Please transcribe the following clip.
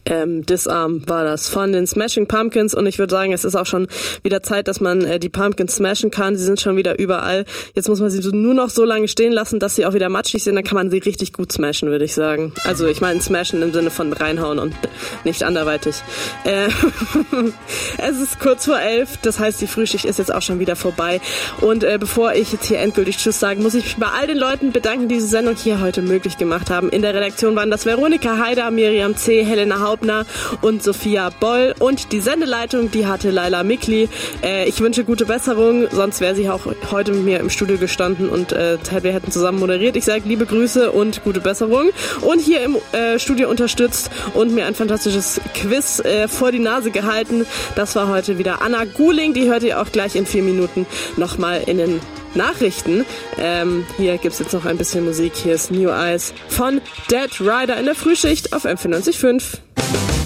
Disarm war das von den Smashing Pumpkins und ich würde sagen, es ist auch schon wieder Zeit, dass man die Pumpkins smashen kann. Sie sind schon wieder überall. Jetzt muss man sie nur noch so lange stehen lassen, dass sie auch wieder matschig sind. Dann kann man sie richtig gut smashen, würde ich sagen. Also ich meine smashen im Sinne von reinhauen und nicht anderweitig. Es ist kurz vor 11, das heißt, die Frühschicht ist jetzt auch schon wieder vorbei. Und bevor ich jetzt hier endgültig Tschüss sage, muss ich mich bei all den Leuten bedanken, die diese Sendung hier heute möglich gemacht haben. In der Redaktion waren das Veronika Haider, Miriam C., Helena Hauptner und Sophia Boll. Und die Sendeleitung, die hatte Laila Mikli. Ich wünsche gute Besserung, sonst wäre sie auch heute mit mir im Studio gestanden und wir hätten zusammen moderiert. Ich sage liebe Grüße und gute Besserung. Und hier im Studio unterstützt und mir ein fantastisches Quiz vor die Nase gehalten. Das war heute wieder Anna Guling. Die hört ihr auch gleich in 4 Minuten nochmal in den Nachrichten. Hier gibt's jetzt noch ein bisschen Musik. Hier ist New Eyes von Dead Rider in der Frühschicht auf M94.5.